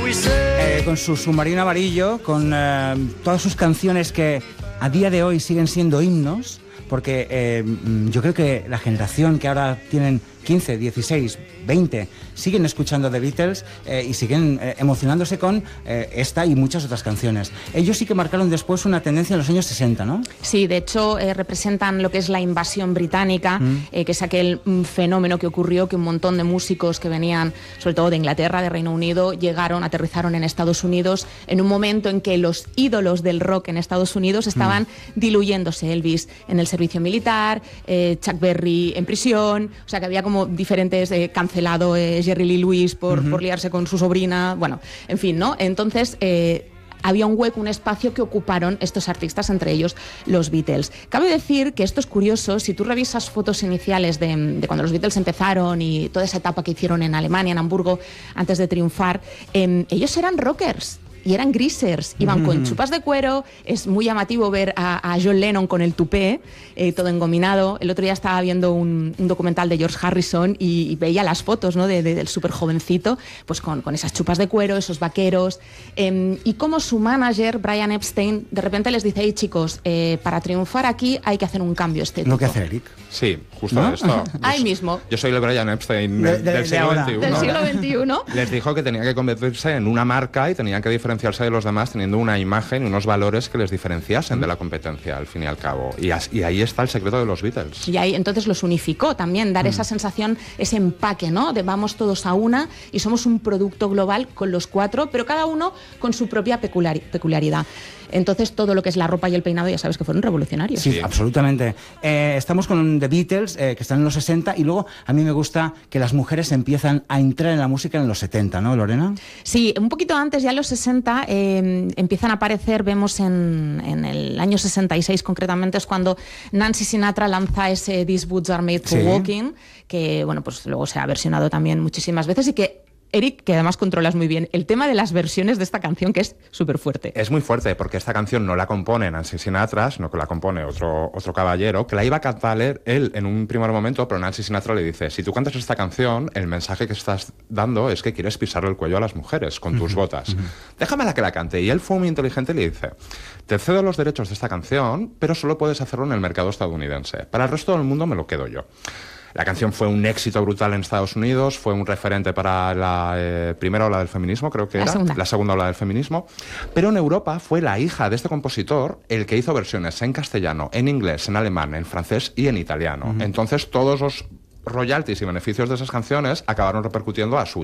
Con su submarino amarillo, con todas sus canciones que a día de hoy siguen siendo himnos, porque yo creo que la generación que ahora tienen 15, 16, 20, siguen escuchando The Beatles y siguen emocionándose con esta y muchas otras canciones. Ellos sí que marcaron después una tendencia en los años 60, ¿no? Sí, de hecho representan lo que es la invasión británica, que es aquel fenómeno que ocurrió, que un montón de músicos que venían, sobre todo de Inglaterra, de Reino Unido, aterrizaron en Estados Unidos en un momento en que los ídolos del rock en Estados Unidos estaban diluyéndose. Elvis en el servicio militar, Chuck Berry en prisión, o sea que había como diferentes, cancelado Jerry Lee Lewis por liarse con su sobrina, bueno, en fin, ¿no? Entonces había un hueco, un espacio que ocuparon estos artistas, entre ellos los Beatles. Cabe decir que esto es curioso, si tú revisas fotos iniciales de cuando los Beatles empezaron y toda esa etapa que hicieron en Alemania, en Hamburgo, antes de triunfar, ellos eran rockers. Y eran greasers, iban con chupas de cuero. Es muy llamativo ver a John Lennon con el tupé, todo engominado. El otro día estaba viendo un documental de George Harrison y veía las fotos, ¿no? del súper jovencito, pues con esas chupas de cuero, esos vaqueros. Y como su manager, Brian Epstein, de repente les dice: hey, chicos, para triunfar aquí hay que hacer un cambio estético. Lo que hace Eric. Sí, justo, ¿no? Esto. Ahí mismo. Yo soy el Brian Epstein del siglo XXI. Del siglo XXI. Les dijo que tenía que convertirse en una marca y tenían que diferenciarse de los demás teniendo una imagen y unos valores que les diferenciasen de la competencia, al fin y al cabo. Y ahí está el secreto de los Beatles. Y ahí entonces los unificó también, dar esa sensación, ese empaque, ¿no? De vamos todos a una y somos un producto global con los cuatro, pero cada uno con su propia peculiaridad. Entonces todo lo que es la ropa y el peinado ya sabes que fueron revolucionarios. Sí, absolutamente. Estamos con The Beatles, que están en los 60, y luego a mí me gusta que las mujeres empiezan a entrar en la música en los 70, ¿no, Lorena? Sí, un poquito antes, ya en los 60, empiezan a aparecer, vemos en el año 66 concretamente, es cuando Nancy Sinatra lanza ese These Boots Are Made for Walking, que bueno, pues luego se ha versionado también muchísimas veces y que Eric, que además controlas muy bien el tema de las versiones de esta canción, que es súper fuerte. Es muy fuerte, porque esta canción no la compone Nancy Sinatra, sino que la compone otro caballero, que la iba a cantar él en un primer momento, pero Nancy Sinatra le dice: si tú cantas esta canción, el mensaje que estás dando es que quieres pisarle el cuello a las mujeres con tus botas. Déjamela que la cante. Y él fue muy inteligente y le dice: te cedo los derechos de esta canción, pero solo puedes hacerlo en el mercado estadounidense. Para el resto del mundo me lo quedo yo. La canción fue un éxito brutal en Estados Unidos, fue un referente para la primera ola del feminismo, creo que era, la segunda ola del feminismo, pero en Europa fue la hija de este compositor el que hizo versiones en castellano, en inglés, en alemán, en francés y en italiano. Entonces todos los royalties y beneficios de esas canciones acabaron repercutiendo a su